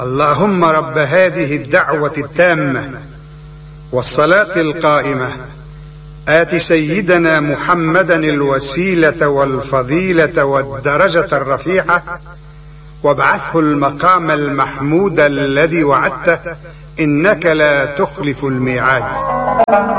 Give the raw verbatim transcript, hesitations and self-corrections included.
اللهم رب هذه الدعوة التامة والصلاة القائمة آت سيدنا محمدا الوسيلة والفضيلة والدرجة الرفيعة وابعثه المقام المحمود الذي وعدته إنك لا تخلف الميعاد.